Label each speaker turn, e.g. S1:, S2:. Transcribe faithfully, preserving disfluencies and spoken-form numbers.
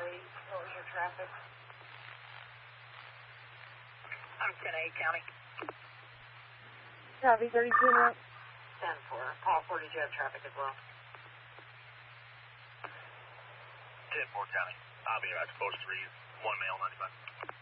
S1: Valley, what was your traffic?
S2: I'm ten eight County.
S3: Copy, thirty-two north.
S1: ten four. Paul four, did you have traffic as well?
S4: ten four County. I'll be about close three. One male, ninety-five.